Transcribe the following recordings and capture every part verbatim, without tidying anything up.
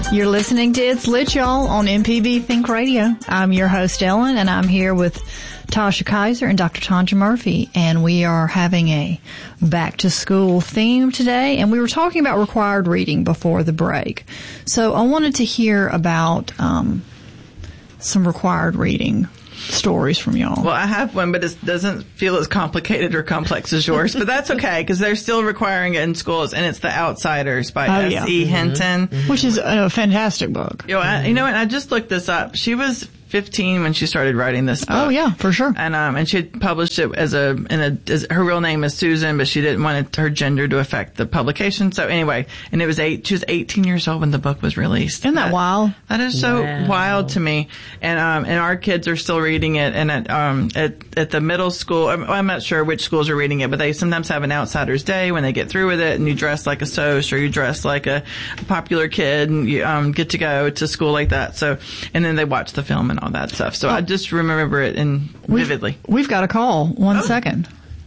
You're listening to It's Lit, y'all, on M P B Think Radio. I'm your host, Ellen, and I'm here with Tasha Kaiser and Doctor Tanja Murphy, and we are having a back-to-school theme today, and we were talking about required reading before the break. So I wanted to hear about um, some required reading stories from y'all. Well, I have one, but it doesn't feel as complicated or complex as yours. But that's okay, because they're still requiring it in schools, and it's The Outsiders by Oh, S E. yeah. Hinton. Mm-hmm. Which is a fantastic book. You know, I, you know what? I just looked this up. She was fifteen when she started writing this book. Oh, yeah, for sure. And um, and she had published it as a, in a, as, her real name is Susan, but she didn't want it, her gender to affect the publication. So anyway, and it was eight, she was eighteen years old when the book was released. Isn't that, that wild? That is so wow. wild to me. And um, and our kids are still reading it, and at um at at the middle school, I'm, I'm not sure which schools are reading it, but they sometimes have an Outsiders Day when they get through with it, and you dress like a Soch or you dress like a, a popular kid, and you um get to go to school like that. So, and then they watch the film and all that stuff. So oh. I just remember it in vividly. We've, we've got a call. One oh. second.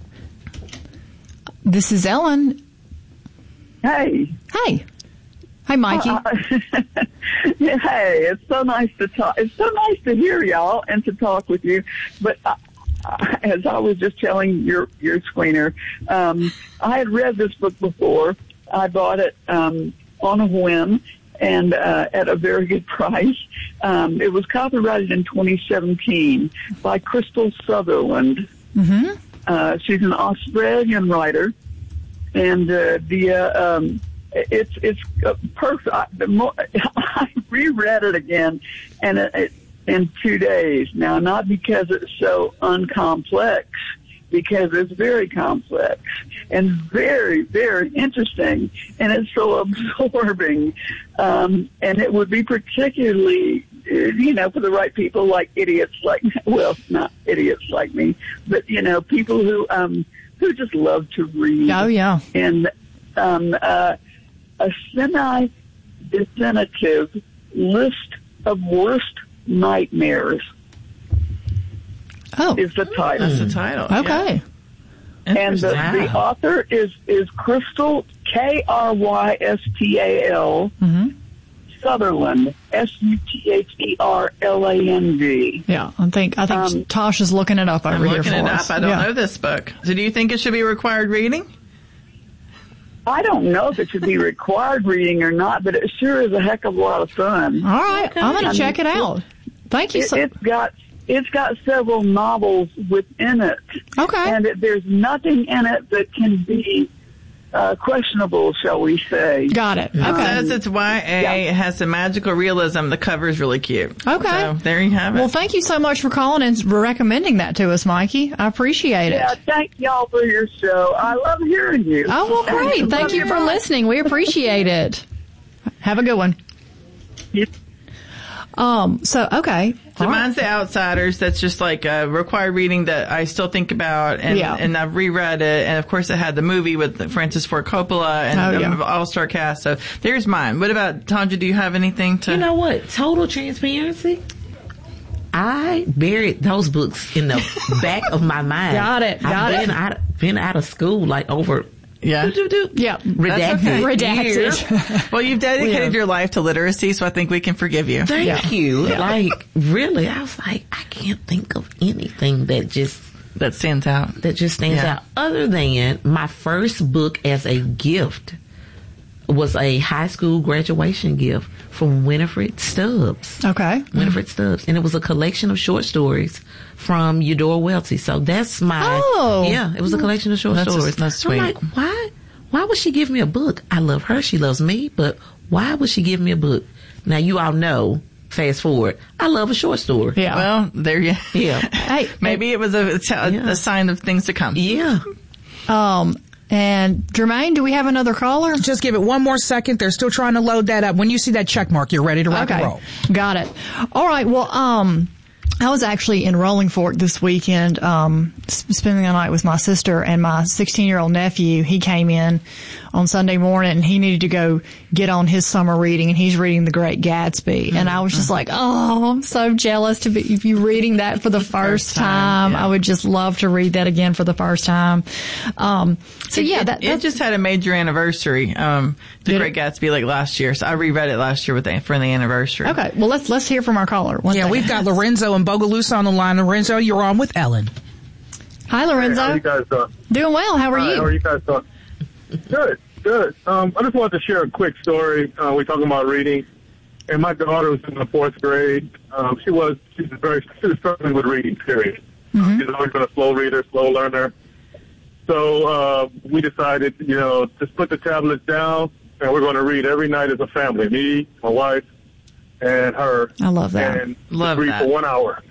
This is Ellen. Hey. Hey. Hi, Mikey. Uh, hey, it's so nice to talk. It's so nice to hear y'all and to talk with you. But uh, as I was just telling your your screener, um, I had read this book before. I bought it um, on a whim and uh, at a very good price. Um, it was copyrighted in twenty seventeen by Crystal Sutherland. Mm-hmm. Uh, she's an Australian writer, and uh, the uh, um, it's it's uh, perfect. I, the more, I reread it again, and it, it, in two days. Now, not because it's so uncomplex, because it's very complex and very, very interesting, and it's so absorbing. Um, and it would be particularly, you know, for the right people, like idiots like, well, not idiots like me, but, you know, people who, um, who just love to read. Oh, yeah. And, um, uh, a semi-definitive list of worst nightmares. Oh. Is the title. That's the title. Okay. Yeah. And the, the author is, is Crystal, K R Y S T A L, Mm-hmm. Sutherland, S U T H E R L A N D. Yeah, I think I think Um, Tosh is looking it up over I'm here looking for it us. up. I don't yeah. know this book. So do you think it should be required reading? I don't know if it should be required reading or not, but it sure is a heck of a lot of fun. All right, Okay. I'm going I to check mean, it out. Thank you It, so it's got it's got several novels within it. Okay. And it, there's nothing in it that can be uh, questionable, shall we say. Got it. It Okay. says it's Y A. Yeah. It has some magical realism. The cover is really cute. Okay. So there you have it. Well, thank you so much for calling and recommending that to us, Mikey. I appreciate it. Yeah, thank y'all for your show. I love hearing you. Oh, well, great. Thank Love you for much. listening. We appreciate it. Have a good one. You- Um, so, okay. So All right. mine's The Outsiders. That's just like a required reading that I still think about, and Yeah. and I've reread it. And of course, it had the movie with Francis Ford Coppola and Oh, yeah. the all-star cast. So there's mine. What about Tanja? Do you have anything to? You know what? Total transparency. I buried those books in the back of my mind. Got it, got I've it. been out, been out of school like over. Yeah. Do, do, do. Yeah. Redacted. okay. years. Redacted. Well, you've dedicated Yeah. your life to literacy, so I think we can forgive you. Thank Yeah. you. Like, really, I was like, I can't think of anything that just That stands out. that just stands Yeah. out. Other than my first book as a gift was a high school graduation gift from Winifred Stubbs. Okay. Winifred Stubbs. And it was a collection of short stories from Eudora Welty. So that's my... Oh. Yeah, it was a collection of short That's stories. just- that's sweet. I'm like, why? Why would she give me a book? I love her. She loves me. But why would she give me a book? Now, you all know, fast forward, I love a short story. Yeah. Well, there you. Yeah. Hey, Maybe it was a, a, Yeah. a sign of things to come. Yeah. um, and Jermaine, do we have another caller? Just give it one more second. They're still trying to load that up. When you see that check mark, you're ready to rock Okay. and roll. Got it. All right. Well, um, I was actually in Rolling Fork this weekend, um, spending the night with my sister and my sixteen-year-old nephew. He came in on Sunday morning and he needed to go get on his summer reading, and he's reading The Great Gatsby. Mm-hmm. And I was just like, oh, I'm so jealous to be you reading that for the first, first time. time. Yeah. I would just love to read that again for the first time. Um, so it, yeah, that, it just had a major anniversary. Um, The Great it? Gatsby, like last year. So I reread it last year with the, for the anniversary. Okay. Well, let's, let's hear from our caller. One yeah, second. We've got Lorenzo and Bogalusa on the line. Lorenzo, you're on with Ellen. Hi, Lorenzo. Hey, how are you guys doing? Doing well. How are Hi, you? How are you guys doing? Good, good. Um, I just wanted to share a quick story. Uh, we're talking about reading, and my daughter was in the fourth grade. Um, she was she was very she was struggling with reading. Period. Mm-hmm. She's always been a slow reader, slow learner. So uh, we decided, you know, just put the tablets down, and we're going to read every night as a family. Me, my wife, and her. I love that. And love read that. for one hour.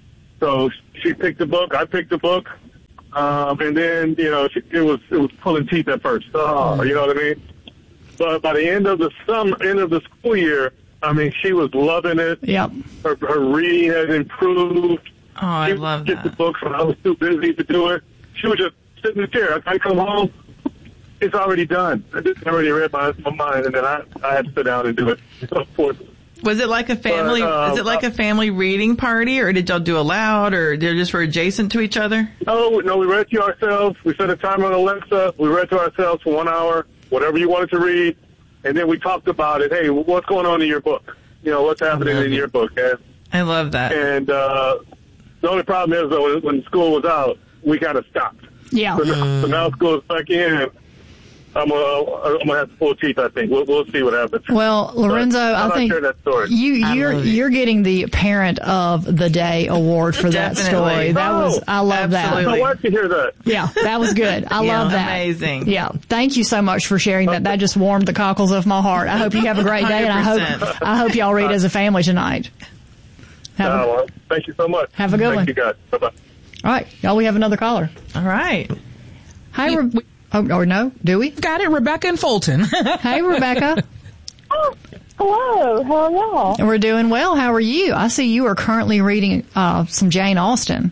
So she picked the book. I picked the book. Um, and then, you know, she, it was, it was pulling teeth at first. Oh, you know what I mean? But by the end of the summer, end of the school year, I mean, she was loving it. Yep. Her, her reading had improved. Oh, I she love would get that. the books when I was too busy to do it. She would just sit in the chair. I come home. It's already done. I just already read my, my mind, and then I, I had to sit down and do it. So forth. Was it like a family? But, um, is it like a family reading party, or did y'all do aloud, or they're just were adjacent to each other? No, no, we read to ourselves. We set a timer on Alexa. We read to ourselves for one hour, whatever you wanted to read, and then we talked about it. Hey, what's going on in your book? You know, what's happening in your book? And, I love that. and uh, the only problem is, though, when school was out, we kind of stopped. Yeah. So, now, so now school's back in. I'm gonna, I'm gonna have to pull teeth. I think we'll, we'll see what happens. Well, Lorenzo, but I think share that story. you you're you're getting the Parent of the Day award for that Definitely. story. That Oh, was I love absolutely. So why did you hear that? that. Yeah, that was good. I Yeah, love that. amazing. Yeah, thank you so much for sharing that. That just warmed the cockles of my heart. I hope you have a great day, and I one hundred hope percent. I hope y'all read as a family tonight. Have a, Uh, well, thank you so much. Have a good thank one. you guys. Bye bye. all right, y'all. We have another caller. All right. Hi, Re- oh, or no? Do we? Got it, Rebecca and Fulton. Hey, Rebecca. Oh, hello. How are y'all? We're doing well. How are you? I see you are currently reading uh, some Jane Austen.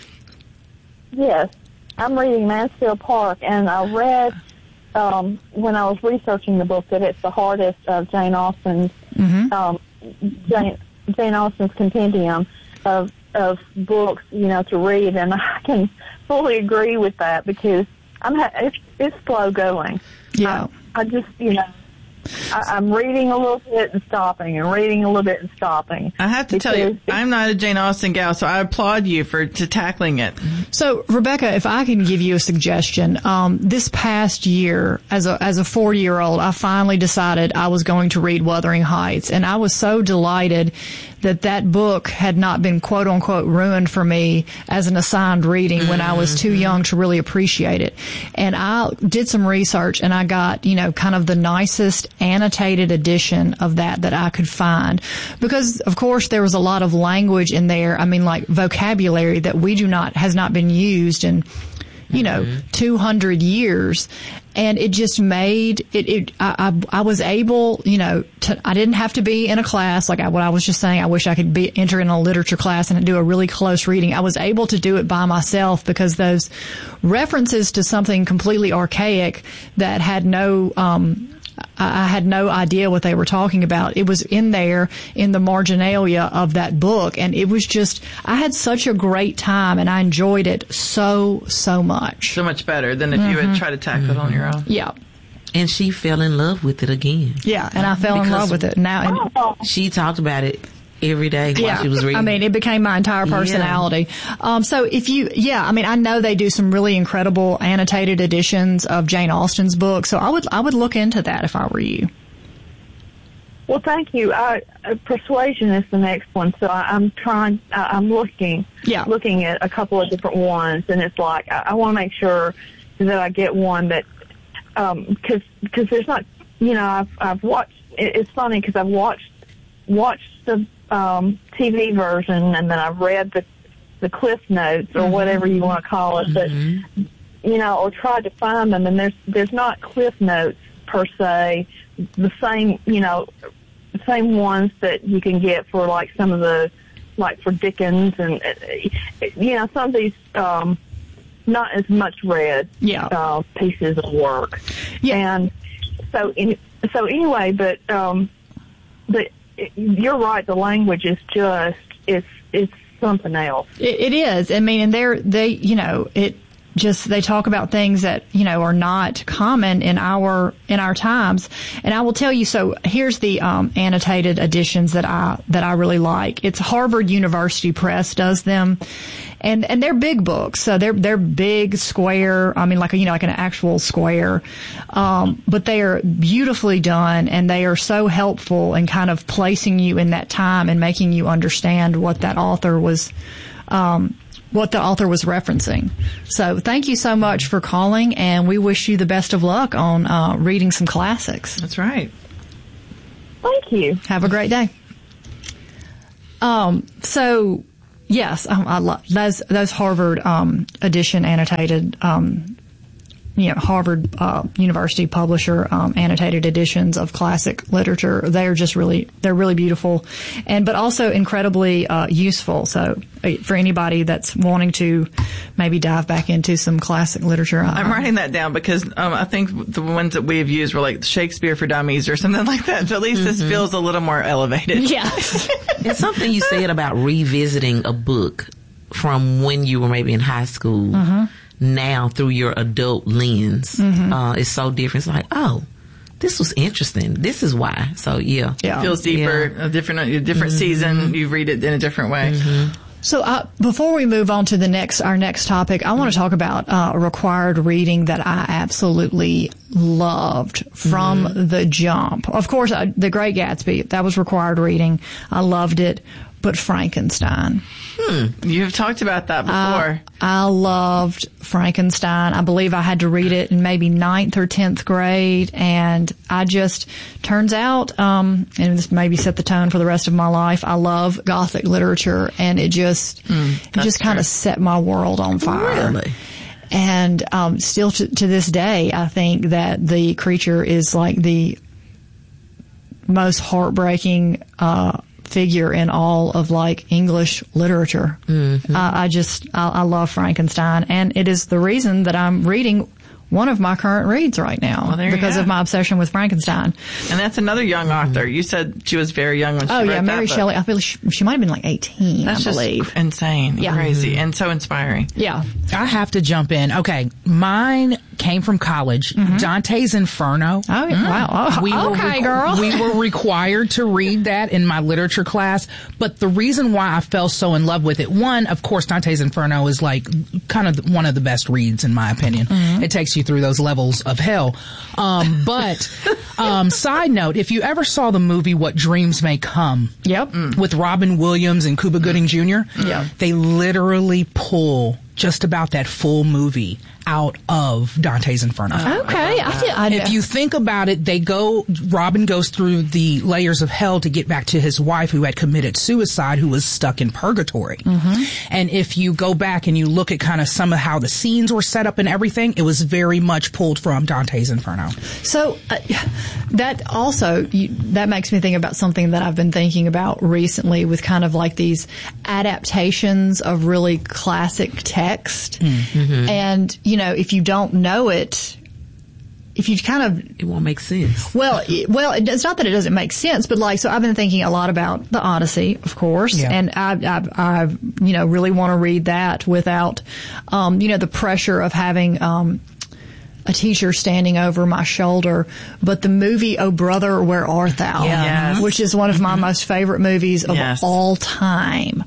Yes, I'm reading Mansfield Park, and I read um, when I was researching the book that it's the hardest of Jane Austen's Mm-hmm. um, Jane, Jane Austen's compendium of of books, you know, to read, and I can fully agree with that because I'm ha- it's, it's slow going. Yeah. I, I just, you know, I, I'm reading a little bit and stopping, and reading a little bit and stopping. I have to tell you, Because- I'm not a Jane Austen gal, so I applaud you for to tackling it. So, Rebecca, if I can give you a suggestion, um, this past year, as a as a forty-year-old, I finally decided I was going to read Wuthering Heights, and I was so delighted that that book had not been quote unquote ruined for me as an assigned reading when I was too young to really appreciate it. And I did some research, and I got, you know, kind of the nicest annotated edition of that that I could find, because of course there was a lot of language in there. I mean, like vocabulary that we do not has not been used in, you know, mm-hmm. two hundred years. And it just made it, it I, I, I was able, you know, to, I didn't have to be in a class. Like I, what I was just saying, I wish I could be, enter in a literature class and do a really close reading. I was able to do it by myself because those references to something completely archaic that had no, um, I had no idea what they were talking about. It was in there in the marginalia of that book, and it was just, I had such a great time, and I enjoyed it so, so much. So much better than if mm-hmm. you had tried to tackle mm-hmm. it on your own. Yeah. And she fell in love with it again. Yeah, and I fell because in love with it. Now, and she talked about it every day while yeah, she was reading. I mean, it became my entire personality. Yeah. Um, so if you, yeah, I mean, I know they do some really incredible annotated editions of Jane Austen's books, so I would, I would look into that if I were you. Well, thank you. I, uh, Persuasion is the next one, so I, I'm trying, I, I'm looking, yeah. looking at a couple of different ones, and it's like, I, I want to make sure that I get one that, um, cause, cause there's not, you know, I've, I've watched, it, it's funny because I've watched, watched the, um, T V version, and then I've read the the Cliff Notes or mm-hmm. whatever you want to call it, mm-hmm. but you know, or tried to find them, and there's there's not Cliff Notes per se, the same you know, same ones that you can get for like some of the like for Dickens and, uh, you know, some of these, um, not as much read, Yeah. uh, pieces of work. Yeah. And so, in, so anyway, but, um, but you're right, the language is just, it's, it's something else. It, it is. I mean, and they're, they, you know, it just, they talk about things that, you know, are not common in our, in our times. And I will tell you, so here's the, um, annotated editions that I, that I really like. It's Harvard University Press does them. And, and they're big books. So they're, they're big, square. I mean, like, you know, like an actual square. Um, but they are beautifully done, and they are so helpful in kind of placing you in that time and making you understand what that author was, um, what the author was referencing. So thank you so much for calling, and we wish you the best of luck on, uh, reading some classics. That's right. Thank you. Have a great day. Um, so, yes, um, I love those, those Harvard, um, edition annotated, um, you know, Harvard, uh, University publisher, um, annotated editions of classic literature. They're just really, they're really beautiful, and, but also incredibly, uh, useful. So, uh, for anybody that's wanting to maybe dive back into some classic literature. Uh, I'm writing that down because um, I think the ones that we've used were like Shakespeare for Dummies or something like that. So at least mm-hmm. this feels a little more elevated. Yeah. It's something you said about revisiting a book from when you were maybe in high school. Mm-hmm. Now through your adult lens, mm-hmm. uh, it's so different. It's like, oh, this was interesting. This is why. So yeah, yeah. It feels deeper, yeah. a different, a different mm-hmm. season. You read it in a different way. Mm-hmm. So uh, before we move on to the next, our next topic, I want to talk about uh, required reading that I absolutely loved from mm-hmm. the jump. Of course, I, The Great Gatsby, that was required reading. I loved it. But Frankenstein. Hmm. You've talked about that before. I, I loved Frankenstein. I believe I had to read it in maybe ninth or tenth grade, and I just, turns out, um, and this maybe set the tone for the rest of my life, I love Gothic literature, and it just, mm, it just kind of set my world on fire. Really? And, um, still to, to this day, I think that the creature is like the most heartbreaking, uh, figure in all of like English literature. Mm-hmm. I, I just, I, I love Frankenstein, and it is the reason that I'm reading one of my current reads right now well, because of my obsession with Frankenstein. And that's another young author. You said she was very young when she oh, wrote yeah, Mary that Shelley. I feel she, she might have been like eighteen, that's I believe. Just insane, yeah. crazy, Mm-hmm. and so inspiring. Yeah. I have to jump in. Okay, mine came from college. Mm-hmm. Dante's Inferno. Oh, yeah. Wow. Oh, we okay, were requ- girl. We were required to read that in my literature class. But the reason why I fell so in love with it, one, of course, Dante's Inferno is like kind of one of the best reads in my opinion. Mm-hmm. It takes you through those levels of hell. Um, but, um, side note, if you ever saw the movie What Dreams May Come. Yep. Mm. With Robin Williams and Cuba Gooding Junior Yeah. They literally pull just about that full movie out of Dante's Inferno. Okay. I did, I if you think about it, they go, Robin goes through the layers of hell to get back to his wife who had committed suicide, who was stuck in purgatory. Mm-hmm. And if you go back and you look at kind of some of how the scenes were set up and everything, it was very much pulled from Dante's Inferno. So uh, that also, you, that makes me think about something that I've been thinking about recently with kind of like these adaptations of really classic text. Mm-hmm. And, you know, if you don't know it, if you kind of... It won't make sense. Well, it, well, it's not that it doesn't make sense, but like, so I've been thinking a lot about the Odyssey, of course, yeah. and I, I, I, you know, really want to read that without, um, you know, the pressure of having, um, a teacher standing over my shoulder. But the movie Oh Brother, Where Art Thou? Yeah. Yes. Which is one of my mm-hmm. most favorite movies of yes. all time.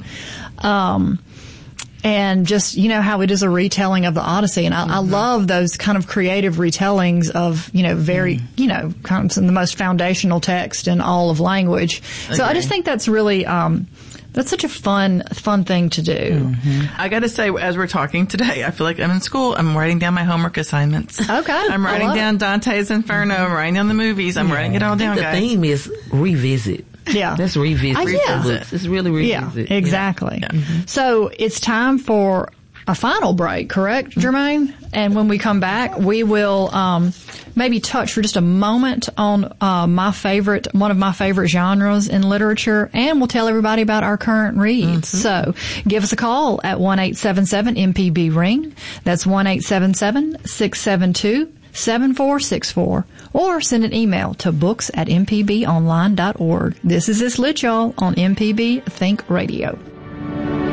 Um, And just, you know, how it is a retelling of the Odyssey. And I, mm-hmm. I love those kind of creative retellings of, you know, very, mm. you know, kind of some of the most foundational text in all of language. Okay. So I just think that's really, um, that's such a fun, fun thing to do. Mm-hmm. I got to say, as we're talking today, I feel like I'm in school. I'm writing down my homework assignments. Okay. I'm writing down it. Dante's Inferno. I'm writing down the movies. I'm yeah. writing it all down, the guys. The theme is revisit. Yeah. Let's revisit. Uh, yeah. Books. It's really revisit. Yeah, exactly. Yeah. Mm-hmm. So it's time for a final break, correct, Jermaine? And when we come back, we will um, maybe touch for just a moment on uh, my favorite, one of my favorite genres in literature, and we'll tell everybody about our current reads. Mm-hmm. So give us a call at one eight seven seven M P B ring. That's one eight seven seven six seven two seven four six four, or send an email to books at m p b online dot org. This is This Lit, y'all, on M P B Think Radio.